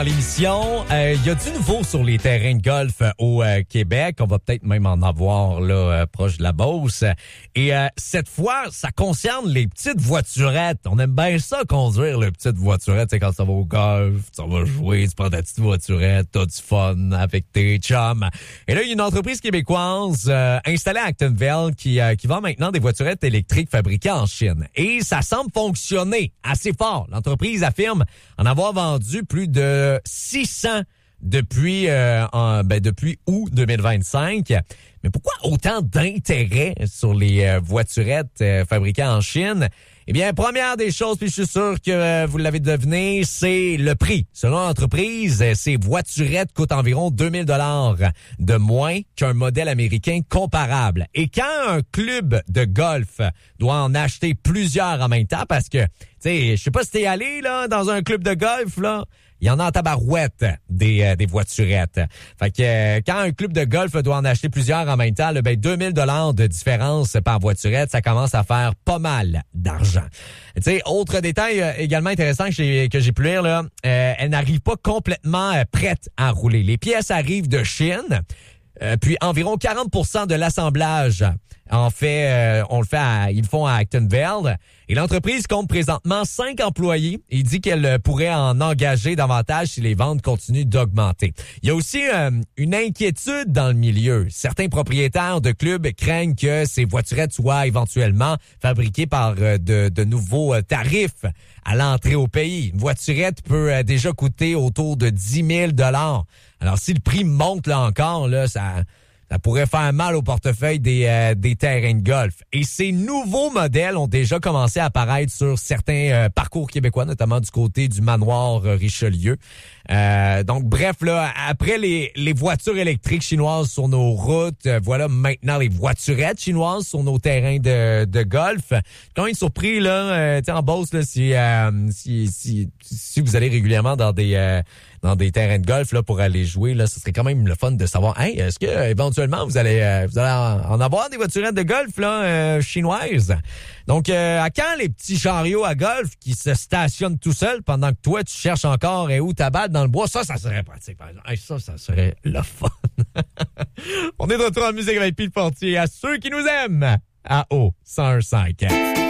L'émission, y a du nouveau sur les terrains de golf au Québec. On va peut-être même en avoir là proche de la Beauce. Et cette fois, ça concerne les petites voiturettes. On aime bien ça conduire les petites voiturettes. C'est quand ça va au golf, tu vas jouer, tu prends ta petite voiturette, t'as du fun avec tes chums. Et là, il y a une entreprise québécoise installée à Actonville qui vend maintenant des voiturettes électriques fabriquées en Chine. Et ça semble fonctionner assez fort. L'entreprise affirme en avoir vendu plus de 600 depuis août 2025. Mais pourquoi autant d'intérêt sur les voiturettes fabriquées en Chine? Eh bien, première des choses, puis je suis sûr que vous l'avez deviné, c'est le prix. Selon l'entreprise, ces voiturettes coûtent environ 2000 $ de moins qu'un modèle américain comparable. Et quand un club de golf doit en acheter plusieurs en même temps, parce que, tu sais, je sais pas si t'es allé là dans un club de golf, là, il y en a en tabarouette des voiturettes. Fait que quand un club de golf doit en acheter plusieurs en même temps, 2000 $ de différence par voiturette, ça commence à faire pas mal d'argent. Tu sais, autre détail également intéressant que j'ai pu lire là, elle n'arrive pas complètement prête à rouler. Les pièces arrivent de Chine. Puis environ 40% de l'assemblage, en fait, ils le font à Actonville. Et l'entreprise compte présentement 5 employés. Il dit qu'elle pourrait en engager davantage si les ventes continuent d'augmenter. Il y a aussi une inquiétude dans le milieu. Certains propriétaires de clubs craignent que ces voiturettes soient éventuellement fabriquées par de nouveaux tarifs à l'entrée au pays. Une voiturette peut déjà coûter autour de 10 000 $. Alors, si le prix monte là encore, là, ça pourrait faire mal au portefeuille des terrains de golf. Et ces nouveaux modèles ont déjà commencé à apparaître sur certains parcours québécois, notamment du côté du manoir Richelieu. Donc, bref, là, après les voitures électriques chinoises sur nos routes, voilà maintenant les voiturettes chinoises sur nos terrains de golf. Quand même surpris, là, en Beauce, là, si vous allez régulièrement dans des terrains de golf là pour aller jouer, là, ce serait quand même le fun de savoir, hey, est-ce que éventuellement vous allez en avoir des voiturettes de golf là chinoises. Donc à quand les petits chariots à golf qui se stationnent tout seuls pendant que toi tu cherches encore où ta balle dans le bois, ça serait pratique par exemple. Hey, ça serait le fun. On est de retour en musique avec Pile Fortier à ceux qui nous aiment à O 101.5.